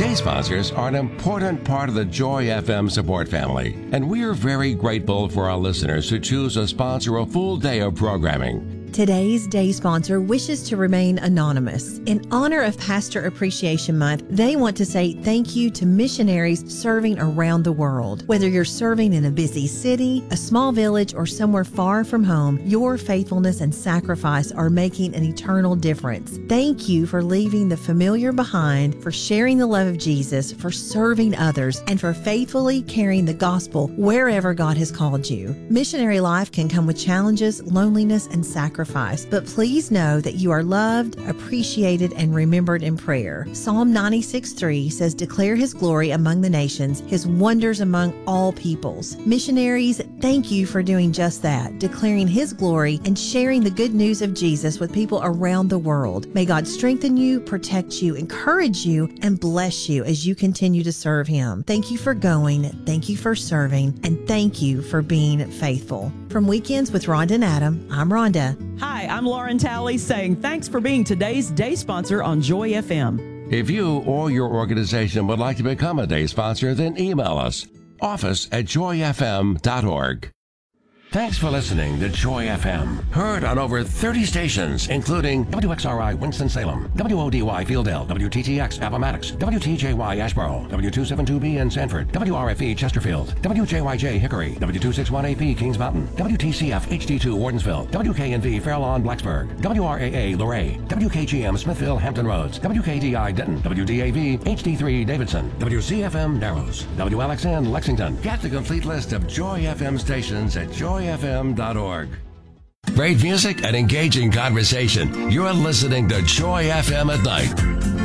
Day sponsors are an important part of the Joy FM support family, and we are very grateful for our listeners who choose to sponsor a full day of programming. Today's day sponsor wishes to remain anonymous. In honor of Pastor Appreciation Month, they want to say thank you to missionaries serving around the world. Whether you're serving in a busy city, a small village, or somewhere far from home, your faithfulness and sacrifice are making an eternal difference. Thank you for leaving the familiar behind, for sharing the love of Jesus, for serving others, and for faithfully carrying the gospel wherever God has called you. Missionary life can come with challenges, loneliness, and sacrifice. But please know that you are loved, appreciated, and remembered in prayer. Psalm 96:3 says, "Declare his glory among the nations, his wonders among all peoples." Missionaries, thank you for doing just that, declaring his glory and sharing the good news of Jesus with people around the world. May God strengthen you, protect you, encourage you, and bless you as you continue to serve him. Thank you for going, thank you for serving, and thank you for being faithful. From Weekends with Rhonda and Adam, I'm Rhonda. Hi, I'm Lauren Talley saying thanks for being today's day sponsor on Joy FM. If you or your organization would like to become a day sponsor, then email us, office@joyfm.org. Thanks for listening to Joy FM. Heard on over 30 stations, including WXRI Winston-Salem, WODY Fieldale, WTTX Appomattox, WTJY Asheboro, W272B in Sanford, WRFE Chesterfield, WJYJ Hickory, W261AP Kings Mountain, WTCF HD2 Wardensville, WKNV Fairlawn Blacksburg, WRAA Luray, WKGM Smithville Hampton Roads, WKDI Denton, WDAV HD3 Davidson, WCFM Narrows, WLXN Lexington. Get the complete list of Joy FM stations at joyfm.org. Great music and engaging conversation. You're listening to Joy FM at Night.